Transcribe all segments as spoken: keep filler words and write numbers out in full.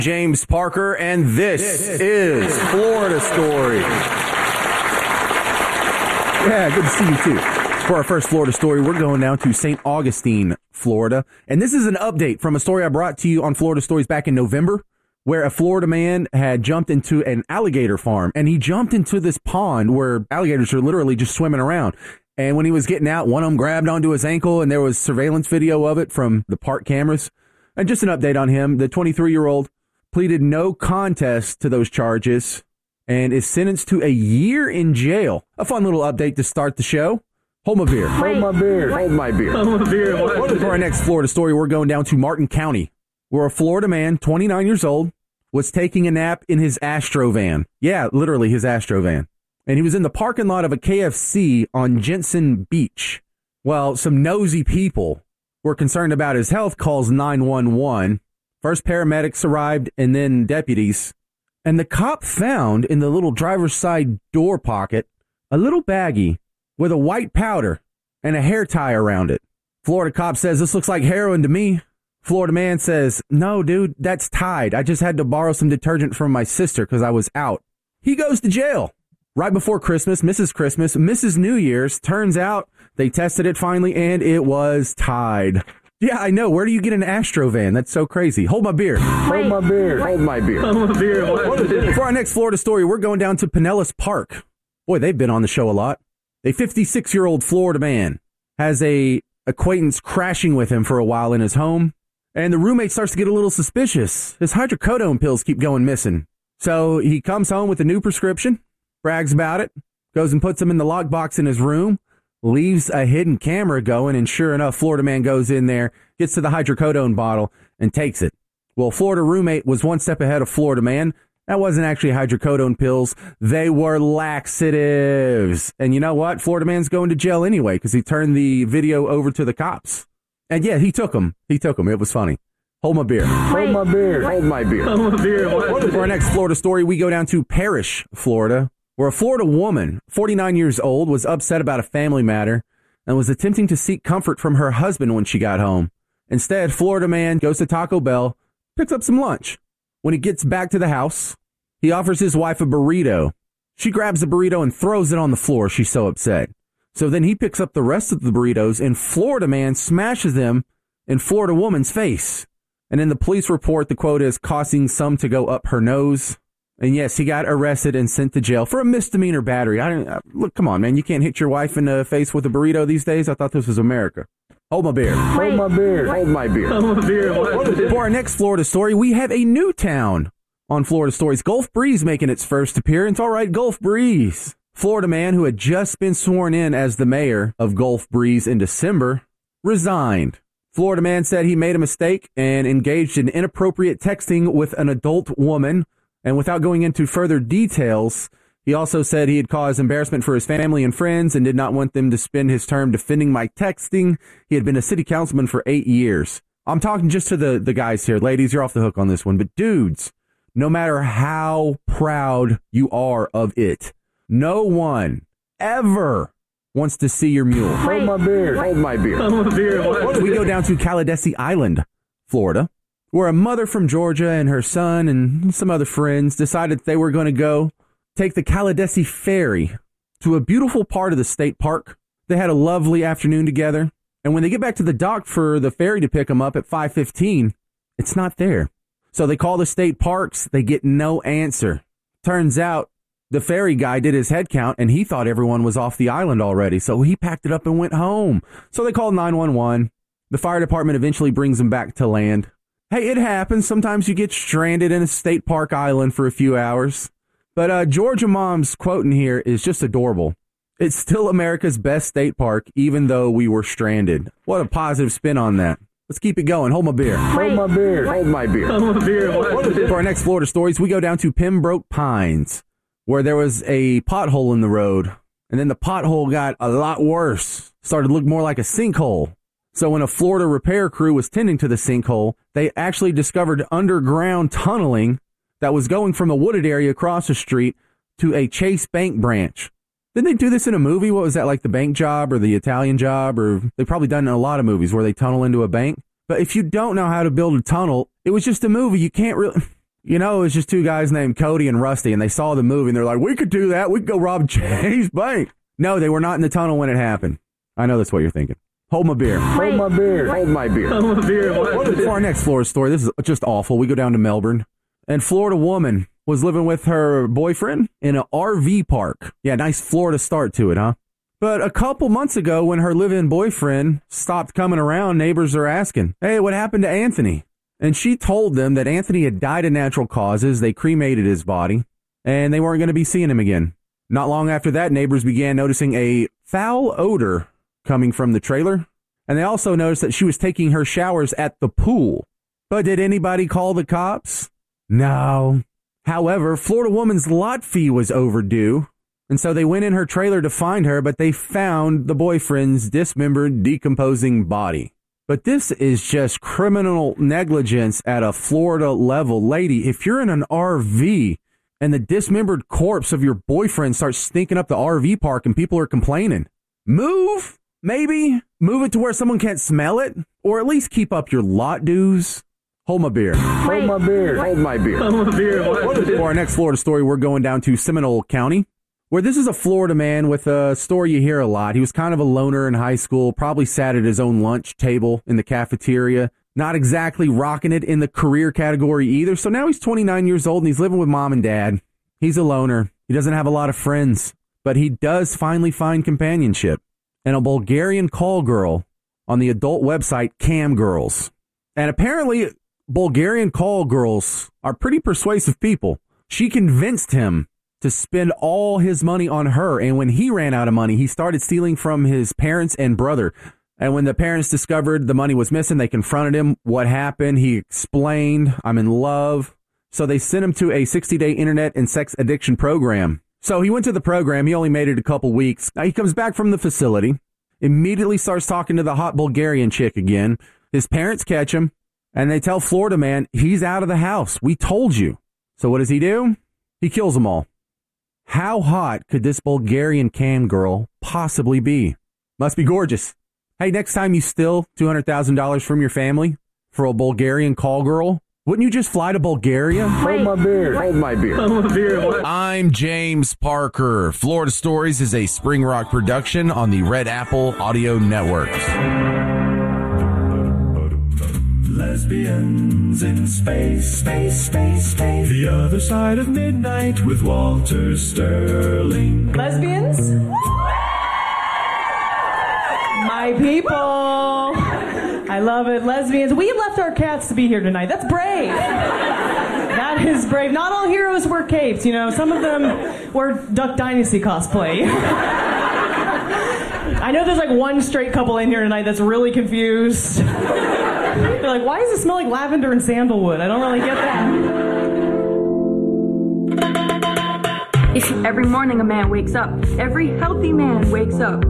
James Parker, and this, this is Florida Story. Yeah, good to see you too. For our first Florida story, we're going down to Saint Augustine, Florida. And this is an update from a story I brought to you on Florida Stories back in November, where a Florida man had jumped into an alligator farm. And he jumped into this pond where alligators are literally just swimming around. And when he was getting out, one of them grabbed onto his ankle, and there was surveillance video of it from the park cameras. And just an update on him, the twenty-three-year-old pleaded no contest to those charges and is sentenced to a year in jail. A fun little update to start the show. Hold my beer. Hold my beer. Hold my beer. Hold my beer. For our next Florida story, we're going down to Martin County, where a Florida man, twenty-nine years old, was taking a nap in his Astro van. Yeah, literally his Astro van. And he was in the parking lot of a K F C on Jensen Beach. Well, some nosy people were concerned about his health, calls nine one one. First paramedics arrived and then deputies. And the cop found in the little driver's side door pocket a little baggie with a white powder and a hair tie around it. Florida cop says, "This looks like heroin to me." Florida man says, "No, dude, that's Tide. I just had to borrow some detergent from my sister because I was out." He goes to jail. Right before Christmas, Missus Christmas, Missus New Year's, turns out they tested it finally, and it was Tide. Yeah, I know. Where do you get an Astro van? That's so crazy. Hold my beer. Hold my beer. Hold my beer. Hold my beer. For our next Florida story, we're going down to Pinellas Park. Boy, they've been on the show a lot. A fifty-six-year-old Florida man has a acquaintance crashing with him for a while in his home, and the roommate starts to get a little suspicious. His hydrocodone pills keep going missing. So he comes home with a new prescription, brags about it, goes and puts them in the lockbox in his room, leaves a hidden camera going, and sure enough, Florida man goes in there, gets to the hydrocodone bottle, and takes it. Well, Florida roommate was one step ahead of Florida man. That wasn't actually hydrocodone pills. They were laxatives. And you know what? Florida man's going to jail anyway because he turned the video over to the cops. And yeah, he took them. He took them. It was funny. Hold my beer. Hold my beer. Hold my beer. Hold my beer. For our next Florida story, we go down to Parrish, Florida, where a Florida woman, forty-nine years old, was upset about a family matter and was attempting to seek comfort from her husband when she got home. Instead, Florida man goes to Taco Bell, picks up some lunch. When he gets back to the house, he offers his wife a burrito. She grabs the burrito and throws it on the floor. She's so upset. So then he picks up the rest of the burritos, and Florida man smashes them in Florida woman's face. And in the police report, the quote is, causing some to go up her nose. And yes, he got arrested and sent to jail for a misdemeanor battery. I don't uh, look, come on, man. You can't hit your wife in the face with a burrito these days. I thought this was America. Hold my beer. Hold my beer. Hold my beer. Hold my beer. For our next Florida story, we have a new town on Florida Stories. Gulf Breeze making its first appearance. All right, Gulf Breeze. Florida man who had just been sworn in as the mayor of Gulf Breeze in December resigned. Florida man said he made a mistake and engaged in inappropriate texting with an adult woman. And without going into further details, he also said he had caused embarrassment for his family and friends and did not want them to spend his term defending my texting. He had been a city councilman for eight years. I'm talking just to the, the guys here. Ladies, you're off the hook on this one. But dudes, no matter how proud you are of it, no one ever wants to see your mule. Hold my beer. Hold my beer. Hold my beer. We go down to Kalidesi Island, Florida, where a mother from Georgia and her son and some other friends decided they were going to go take the Kalidesi ferry to a beautiful part of the state park. They had a lovely afternoon together. And when they get back to the dock for the ferry to pick them up at five fifteen, it's not there. So they call the state parks. They get no answer. Turns out the ferry guy did his head count, and he thought everyone was off the island already. So he packed it up and went home. So they called nine one one. The fire department eventually brings them back to land. Hey, it happens. Sometimes you get stranded in a state park island for a few hours. But uh, Georgia Mom's quote in here is just adorable. It's still America's best state park, even though we were stranded. What a positive spin on that. Let's keep it going. Hold my beer. Hold my beer. Hold my beer. Hold my beer. For our next Florida stories, we go down to Pembroke Pines, where there was a pothole in the road. And then the pothole got a lot worse. Started to look more like a sinkhole. So when a Florida repair crew was tending to the sinkhole, they actually discovered underground tunneling that was going from a wooded area across the street to a Chase Bank branch. Didn't they do this in a movie? What was that, like The Bank Job or The Italian Job? Or they've probably done it in a lot of movies where they tunnel into a bank. But if you don't know how to build a tunnel, it was just a movie. You can't really... You know, it was just two guys named Cody and Rusty, and they saw the movie, and they're like, we could do that. We could go rob Chase Bank. No, they were not in the tunnel when it happened. I know that's what you're thinking. Hold my beer. Hold my beer. Hold my beer. Hold my beer. What? For our next Florida story, this is just awful. We go down to Melbourne, and Florida woman was living with her boyfriend in an R V park. Yeah, nice Florida start to it, huh? But a couple months ago, when her live-in boyfriend stopped coming around, neighbors are asking, hey, what happened to Anthony? And she told them that Anthony had died of natural causes. They cremated his body, and they weren't going to be seeing him again. Not long after that, neighbors began noticing a foul odor coming from the trailer, and they also noticed that she was taking her showers at the pool. But did anybody call the cops? No. However, Florida woman's lot fee was overdue, and so they went in her trailer to find her, but they found the boyfriend's dismembered, decomposing body. But this is just criminal negligence at a Florida level. Lady, if you're in an R V and the dismembered corpse of your boyfriend starts stinking up the R V park and people are complaining, move, maybe. Move it to where someone can't smell it, or at least keep up your lot dues. Hold my beer. Hold my beer. Hold my beer. Hold my beer. What? For our next Florida story, we're going down to Seminole County, where this is a Florida man with a story you hear a lot. He was kind of a loner in high school, probably sat at his own lunch table in the cafeteria, not exactly rocking it in the career category either. So now he's twenty-nine years old and he's living with mom and dad. He's a loner. He doesn't have a lot of friends, but he does finally find companionship in a Bulgarian call girl on the adult website Cam Girls. And apparently Bulgarian call girls are pretty persuasive people. She convinced him to spend all his money on her. And when he ran out of money, he started stealing from his parents and brother. And when the parents discovered the money was missing, they confronted him. What happened? He explained, I'm in love. So they sent him to a sixty-day internet and sex addiction program. So he went to the program. He only made it a couple weeks. Now he comes back from the facility, immediately starts talking to the hot Bulgarian chick again. His parents catch him, and they tell Florida man, he's out of the house. We told you. So what does he do? He kills them all. How hot could this Bulgarian cam girl possibly be? Must be gorgeous. Hey, next time you steal two hundred thousand dollars from your family for a Bulgarian call girl, wouldn't you just fly to Bulgaria? Hold my beer. Hold my beer. Hold my beer. What? I'm James Parker. Florida Stories is a Spring Rock production on the Red Apple Audio Network. Lesbians in space, space, space, space. The other side of midnight with Walter Sterling. Lesbians? My people. I love it. Lesbians. We left our cats to be here tonight. That's brave. That is brave. Not all heroes wear capes, you know. Some of them wear Duck Dynasty cosplay. I know there's like one straight couple in here tonight that's really confused. They're like, why does it smell like lavender and sandalwood? I don't really get that. If every morning a man wakes up, every healthy man wakes up,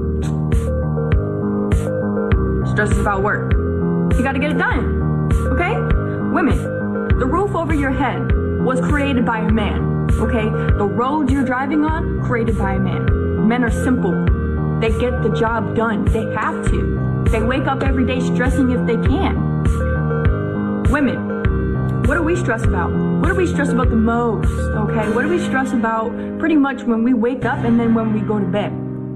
stresses about work. You gotta get it done, okay? Women, the roof over your head was created by a man, okay? The road you're driving on, created by a man. Men are simple. They get the job done. They have to. They wake up every day stressing if they can. Women, what do we stress about? What do we stress about the most, okay? What do we stress about pretty much when we wake up and then when we go to bed?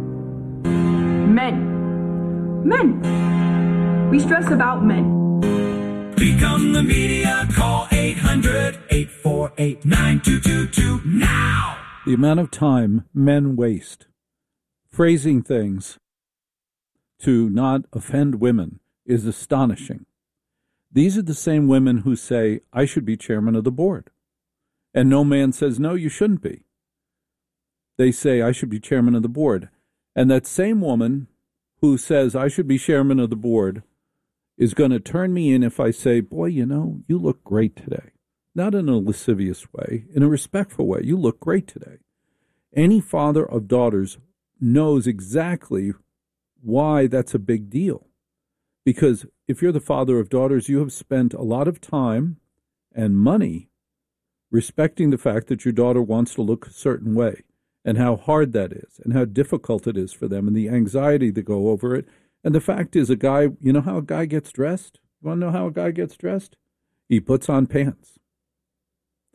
Men. Men. We stress about men. Become the media. Call eight hundred, eight four eight, nine two two two now. The amount of time men waste phrasing things to not offend women is astonishing. These are the same women who say, I should be chairman of the board. And no man says, no, you shouldn't be. They say, I should be chairman of the board. And that same woman who says, I should be chairman of the board is going to turn me in if I say, boy, you know, you look great today. Not in a lascivious way, in a respectful way. You look great today. Any father of daughters knows exactly why that's a big deal. Because if you're the father of daughters, you have spent a lot of time and money respecting the fact that your daughter wants to look a certain way and how hard that is and how difficult it is for them and the anxiety to go over it. And the fact is, a guy, you know how a guy gets dressed? You want to know how a guy gets dressed? He puts on pants.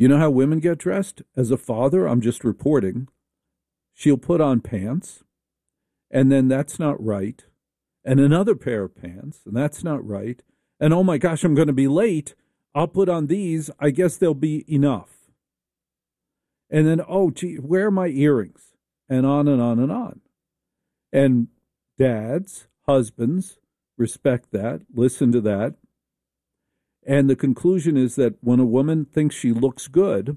You know how women get dressed? As a father, I'm just reporting. She'll put on pants, and then that's not right, and another pair of pants, and that's not right, and oh my gosh, I'm going to be late. I'll put on these. I guess they'll be enough. And then, oh, gee, where are my earrings? And on and on and on. And dads, husbands, respect that, listen to that. And the conclusion is that when a woman thinks she looks good,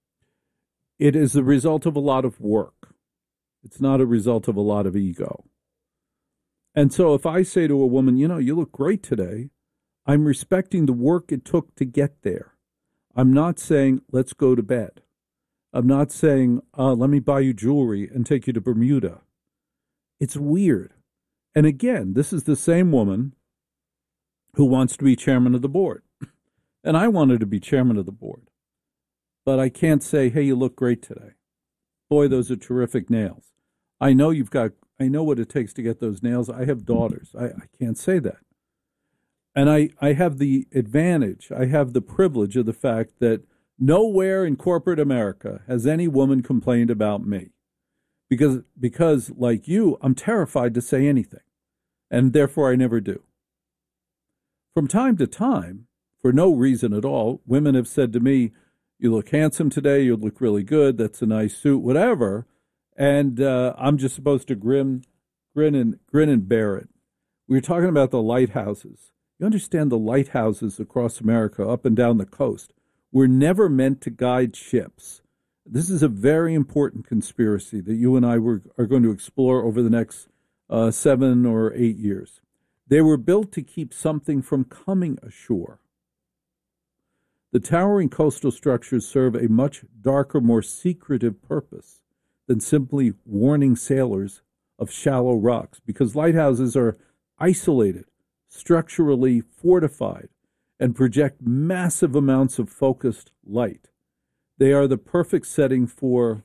it is the result of a lot of work. It's not a result of a lot of ego. And so if I say to a woman, you know, you look great today, I'm respecting the work it took to get there. I'm not saying, let's go to bed. I'm not saying, uh, let me buy you jewelry and take you to Bermuda. It's weird. And again, this is the same woman who wants to be chairman of the board. And I wanted to be chairman of the board. But I can't say, hey, you look great today. Boy, those are terrific nails. I know you've got, I know what it takes to get those nails. I have daughters. I, I can't say that. And I, I have the advantage, I have the privilege of the fact that nowhere in corporate America has any woman complained about me. Because, because like you, I'm terrified to say anything. And therefore I never do. From time to time, for no reason at all, women have said to me, you look handsome today, you look really good, that's a nice suit, whatever. And uh, I'm just supposed to grin, grin, and, grin and bear it. We were talking about the lighthouses. You understand the lighthouses across America, up and down the coast, were never meant to guide ships. This is a very important conspiracy that you and I were, are going to explore over the next uh, seven or eight years. They were built to keep something from coming ashore. The towering coastal structures serve a much darker, more secretive purpose than simply warning sailors of shallow rocks, because lighthouses are isolated, structurally fortified, and project massive amounts of focused light. They are the perfect setting for...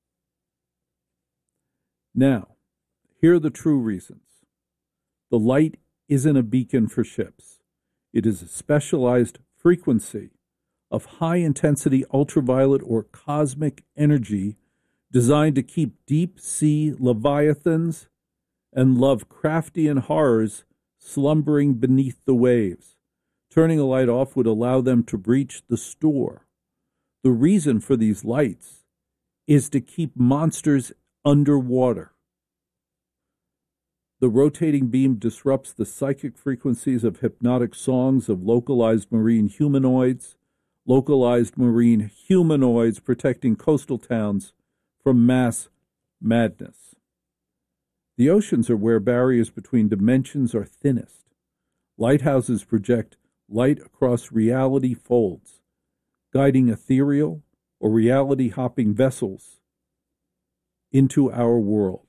Now, here are the true reasons. The light isn't a beacon for ships. It is a specialized frequency of high-intensity ultraviolet or cosmic energy designed to keep deep-sea leviathans and Lovecraftian horrors slumbering beneath the waves. Turning a light off would allow them to breach the store. The reason for these lights is to keep monsters underwater. The rotating beam disrupts the psychic frequencies of hypnotic songs of localized marine humanoids, localized marine humanoids protecting coastal towns from mass madness. The oceans are where barriers between dimensions are thinnest. Lighthouses project light across reality folds, guiding ethereal or reality-hopping vessels into our world.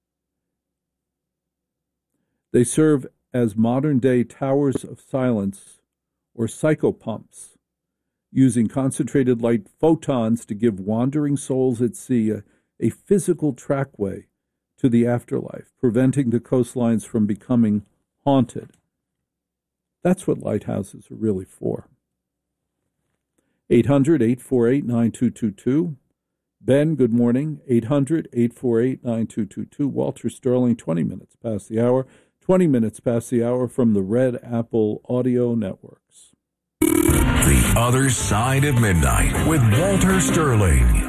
They serve as modern-day towers of silence or psychopumps, using concentrated light photons to give wandering souls at sea a, a physical trackway to the afterlife, preventing the coastlines from becoming haunted. That's what lighthouses are really for. eight hundred, eight four eight, nine two two two. Ben, good morning. eight hundred, eight four eight, nine two two two. Walter Sterling, twenty minutes past the hour. twenty minutes past the hour from the Red Apple Audio Networks. The Other Side of Midnight with Walter Sterling.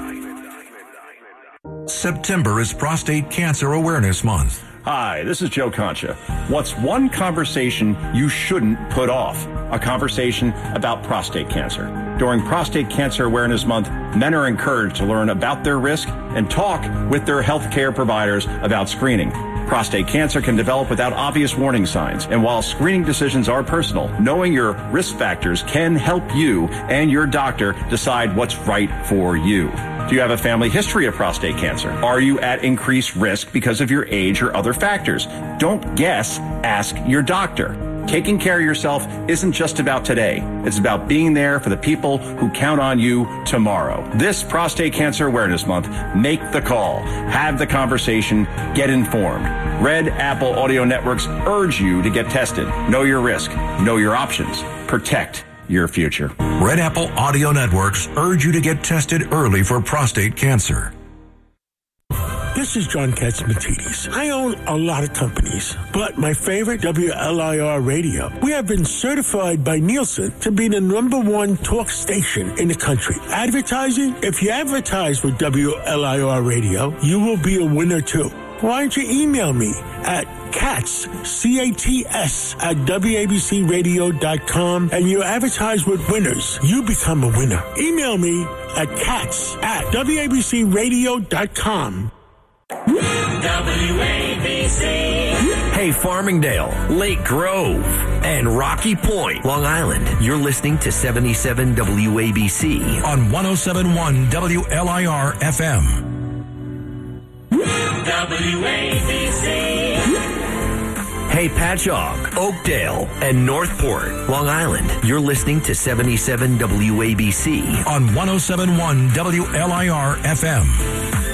September is Prostate Cancer Awareness Month. Hi, this is Joe Concha. What's one conversation you shouldn't put off? A conversation about prostate cancer. During Prostate Cancer Awareness Month, men are encouraged to learn about their risk and talk with their healthcare providers about screening. Prostate cancer can develop without obvious warning signs, and while screening decisions are personal, knowing your risk factors can help you and your doctor decide what's right for you. Do you have a family history of prostate cancer? Are you at increased risk because of your age or other factors? Don't guess, ask your doctor. Taking care of yourself isn't just about today. It's about being there for the people who count on you tomorrow. This Prostate Cancer Awareness Month, make the call, have the conversation, get informed. Red Apple Audio Networks urge you to get tested. Know your risk, know your options, protect your future. Red Apple Audio Networks urge you to get tested early for prostate cancer. This is John Katsimatidis. I own a lot of companies, but my favorite, W L I R Radio. We have been certified by Nielsen to be the number one talk station in the country. Advertising? If you advertise with W L I R Radio, you will be a winner too. Why don't you email me at Cats, C A T S, at W A B C radio dot com, and you advertise with winners. You become a winner. Email me at Cats at W A B C radio dot com. W A B C. Hey, Farmingdale, Lake Grove, and Rocky Point, Long Island. You're listening to seventy-seven W A B C on one oh seven point one W L I R F M. W A B C. Hey, Patchogue, Oakdale, and Northport, Long Island. You're listening to seventy-seven W A B C on one oh seven point one W L I R F M.